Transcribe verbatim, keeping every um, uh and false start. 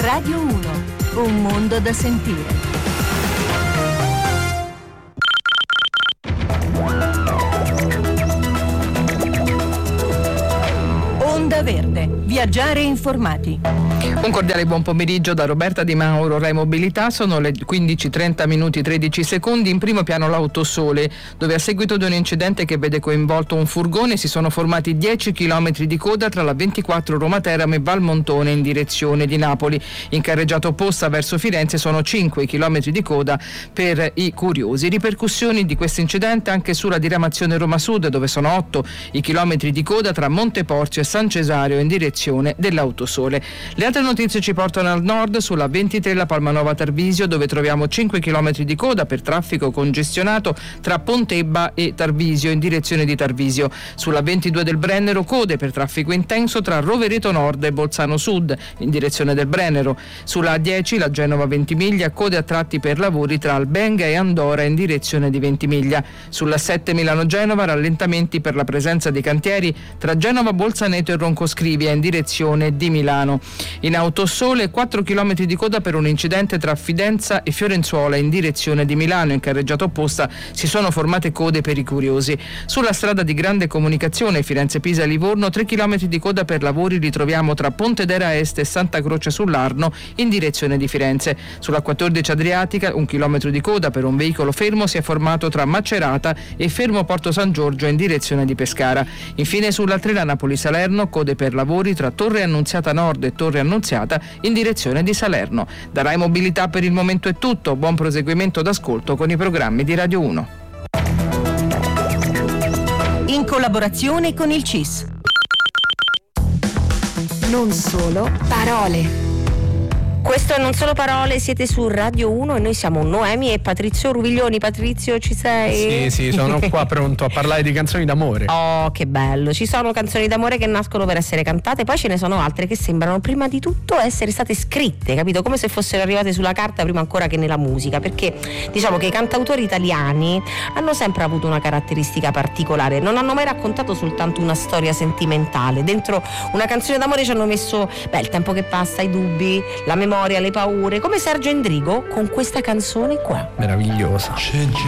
Radio uno, un mondo da sentire. Onda Verde, viaggiare informati. Un cordiale buon pomeriggio da Roberta Di Mauro, Rai Mobilità. Sono le quindici trenta minuti tredici secondi. In primo piano l'Autosole, dove a seguito di un incidente che vede coinvolto un furgone si sono formati dieci chilometri di coda tra la ventiquattro Roma Teramo e Valmontone in direzione di Napoli. In carreggiata opposta verso Firenze sono cinque chilometri di coda per i curiosi. Ripercussioni di questo incidente anche sulla diramazione Roma Sud, dove sono otto i chilometri di coda tra Monteporzio e San Cesario in direzione dell'Autosole. Le altre notizie ci portano al nord, sulla ventitré la Palmanova Tarvisio, dove troviamo cinque chilometri di coda per traffico congestionato tra Pontebba e Tarvisio in direzione di Tarvisio. Sulla ventidue del Brennero code per traffico intenso tra Rovereto Nord e Bolzano Sud in direzione del Brennero. Sulla A dieci la Genova Ventimiglia code a tratti per lavori tra Albenga e Andora in direzione di Ventimiglia. Sulla sette Milano Genova rallentamenti per la presenza di cantieri tra Genova Bolzaneto e Roncoscrivia in direzione di Milano. In Autosole quattro chilometri di coda per un incidente tra Fidenza e Fiorenzuola in direzione di Milano. In carreggiata opposta si sono formate code per i curiosi. Sulla strada di grande comunicazione Firenze-Pisa-Livorno tre chilometri di coda per lavori li troviamo tra Pontedera Est e Santa Croce sull'Arno in direzione di Firenze. Sulla quattordici Adriatica un chilometro di coda per un veicolo fermo si è formato tra Macerata e Fermo Porto San Giorgio in direzione di Pescara. Infine sulla tre la Napoli-Salerno code per lavori tra Torre Annunziata Nord e Torre Annunziata in direzione di Salerno. Da Rai Mobilità per il momento è tutto. Buon proseguimento d'ascolto con i programmi di Radio uno. In collaborazione con il C I S. Non solo parole. Questo è Non Solo Parole, siete su Radio uno e noi siamo Noemi e Patrizio Ruviglioni. Patrizio, ci sei? Sì, sì, sono qua pronto a parlare di canzoni d'amore. Oh, che bello. Ci sono canzoni d'amore che nascono per essere cantate, poi ce ne sono altre che sembrano prima di tutto essere state scritte, capito? Come se fossero arrivate sulla carta prima ancora che nella musica, perché diciamo che i cantautori italiani hanno sempre avuto una caratteristica particolare, non hanno mai raccontato soltanto una storia sentimentale. Dentro una canzone d'amore ci hanno messo, beh, il tempo che passa, i dubbi, la memoria, le paure, come Sergio Endrigo con questa canzone qua. Meravigliosa.